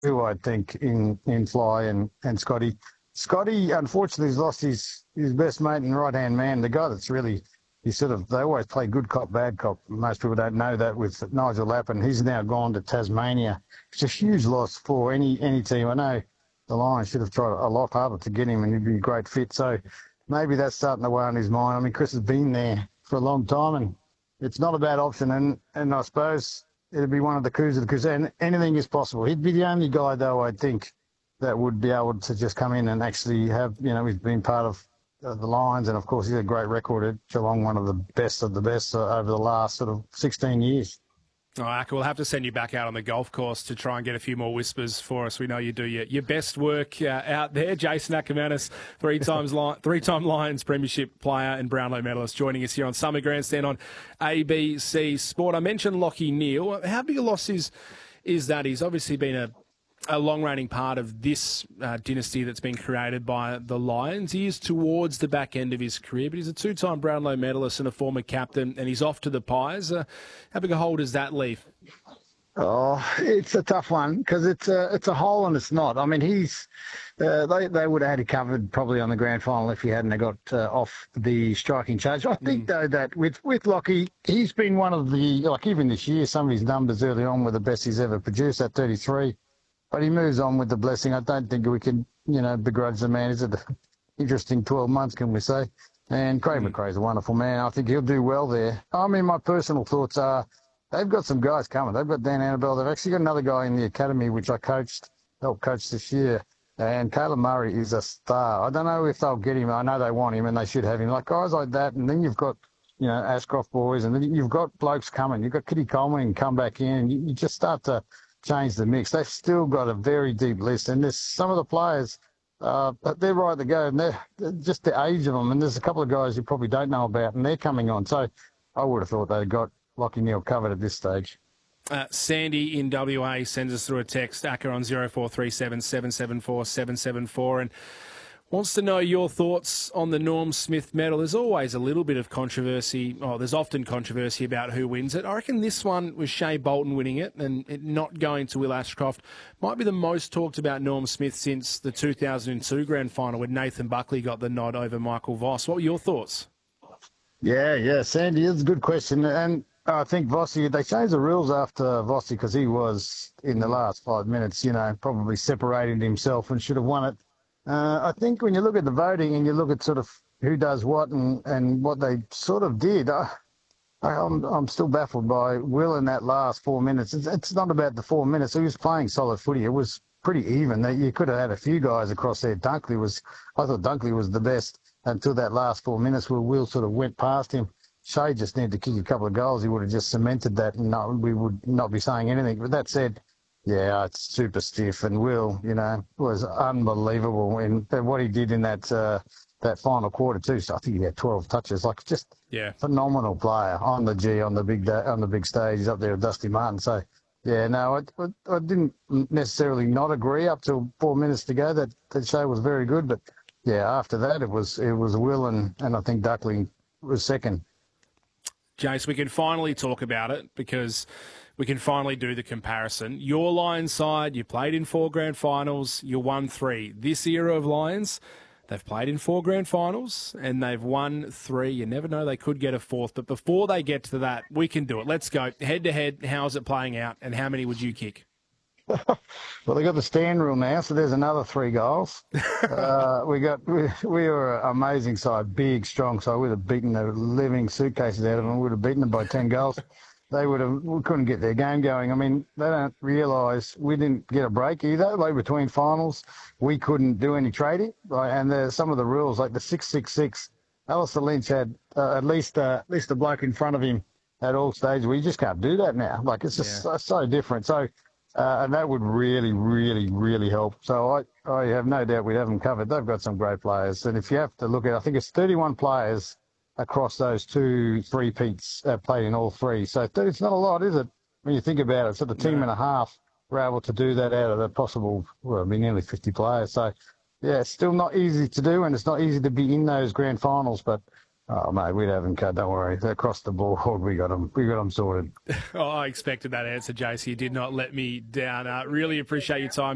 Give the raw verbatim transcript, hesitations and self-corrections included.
two, I think, in, in Fly and, and Scotty. Scotty, unfortunately, has lost his, his best mate and right-hand man, the guy that's really, he sort of, they always play good cop, bad cop. Most people don't know that with Nigel Lappin. He's now gone to Tasmania. It's a huge loss for any, any team. I know the Lions should have tried a lot harder to get him and he'd be a great fit. So maybe that's starting to weigh on his mind. I mean, Chris has been there for a long time and it's not a bad option. And, and I suppose it'd be one of the coups of the coups. And anything is possible. He'd be the only guy, though, I think, that would be able to just come in and actually have, you know, he's been part of uh, the Lions, and of course he's a great record at Geelong, one of the best of the best uh, over the last sort of sixteen years. All right, we'll have to send you back out on the golf course to try and get a few more whispers for us. We know you do your, your best work uh, out there. Jason Ackermanis, three times li- three-time Lions Premiership player and Brownlow medalist, joining us here on Summer Grandstand on A B C Sport. I mentioned Lachie Neale. How big a loss is is that? He's obviously been a a long-reigning part of this uh, dynasty that's been created by the Lions. He is towards the back end of his career, but he's a two-time Brownlow medalist and a former captain, and he's off to the Pies. Uh, how big a hole does that leave? Oh, it's a tough one because it's a it's a hole and it's not. I mean, he's uh, they they would have had it covered probably on the grand final if he hadn't got uh, off the striking charge. I think mm. though that with with Lachie, he's been one of the, like even this year, some of his numbers early on were the best he's ever produced at thirty-three. But he moves on with the blessing. I don't think we can, you know, begrudge the man. He's an interesting twelve months, can we say? And Craig mm. McRae's a wonderful man. I think he'll do well there. I mean, my personal thoughts are they've got some guys coming. They've got Dan Annabelle. They've actually got another guy in the academy, which I coached, helped coach this year. And Caleb Murray is a star. I don't know if they'll get him. I know they want him and they should have him. Like guys like that. And then you've got, you know, Ashcroft boys. And then you've got blokes coming. You've got Kitty Coleman come back in. And you, you just start to change the mix. They've still got a very deep list, and there's some of the players, uh, but they're right to go, and they're, they're just the age of them, and there's a couple of guys you probably don't know about, and they're coming on. So I would have thought they'd got Lachie Neale covered at this stage. Uh, Sandy in W A sends us through a text, Acker on zero four three seven, seven seven four, seven seven four, and wants to know your thoughts on the Norm Smith medal. There's always a little bit of controversy. Oh, there's often controversy about who wins it. I reckon this one with Shea Bolton winning it and it not going to Will Ashcroft might be the most talked about Norm Smith since the two thousand two grand final when Nathan Buckley got the nod over Michael Voss. What were your thoughts? Yeah, yeah, Sandy, it's a good question. And I think Vossi, they changed the rules after Vossi because he was, in the last five minutes, you know, probably separated himself and should have won it. Uh, I think when you look at the voting and you look at sort of who does what and, and what they sort of did, I, I'm, I'm still baffled by Will in that last four minutes. It's, it's not about the four minutes. He was playing solid footy. It was pretty even. You could have had a few guys across there. Dunkley was, I thought Dunkley was the best until that last four minutes where Will sort of went past him. Shea just needed to kick a couple of goals. He would have just cemented that and not, we would not be saying anything. But that said, yeah, it's super stiff, and Will, you know, was unbelievable in what he did in that uh, that final quarter too. So I think he had twelve touches, like just yeah, phenomenal player on the G on the big day, on the big stage. He's up there with Dusty Martin. So yeah, no, I, I, I didn't necessarily not agree up till four minutes to go that that Shea was very good, but yeah, after that it was it was Will and and I think Duckley was second. Jace, we can finally talk about it because we can finally do the comparison. Your Lions side, you played in four grand finals, you won three. This era of Lions, they've played in four grand finals and they've won three. You never know, they could get a fourth. But before they get to that, we can do it. Let's go. Head-to-head, how is it playing out and how many would you kick? Well, they got the stand rule now, so there's another three goals. uh, we got we, we were an amazing side, big, strong side. We'd have beaten the living suitcases out of them. We'd have beaten them by ten goals. They would have. We couldn't get their game going. I mean, they don't realise we didn't get a break either. Like between finals, we couldn't do any trading. Right? And there's some of the rules, like the six six six. Alistair Lynch had uh, at least uh, at least a bloke in front of him at all stages. We just can't do that now. Like it's just yeah. so, so different. So. Uh, and that would really, really, really help. So I, I have no doubt we'd have them covered. They've got some great players. And if you have to look at it, I think it's thirty-one players across those two three-peats uh, played in all three. So it's not a lot, is it, when you think about it? So the team no. and a half were able to do that out of the possible, well, I mean, nearly fifty players. So, yeah, it's still not easy to do, and it's not easy to be in those grand finals, but oh, mate, we'd have them cut. Don't worry. Across the board, we got them. We got them sorted. Oh, I expected that answer, J C. You did not let me down. Uh, really appreciate your time.